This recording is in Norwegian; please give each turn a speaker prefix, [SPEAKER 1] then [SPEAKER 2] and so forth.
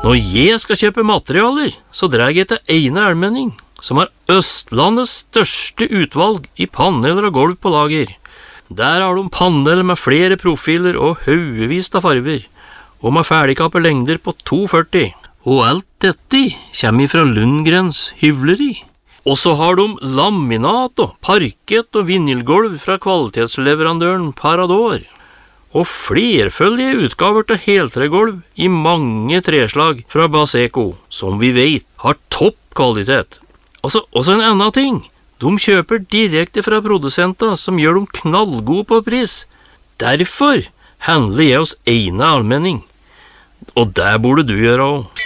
[SPEAKER 1] Når jeg skal kjøpe materialer, så drar jeg til Eine Almenning, som har Østlandets største utvalg i paneler og gulv på lager. Der har de paneler med flere profiler og haugevis av farver, og med ferdigkappe lengder på 2,40. Og alt dette kommer fra Lundgrens hyvleri. Og så har de laminat og parkett og vinylgolv fra kvalitetsleverandøren Parador. Og flerføldige utgaver til heltregolv i mange treslag fra Baseco, som vi vet har topp kvalitet. Og så en annen ting. De kjøper direkte fra produsenter som gjør dem knallgode på pris. Derfor handler jeg hos Eine Almenning. Og det burde du gjøre også.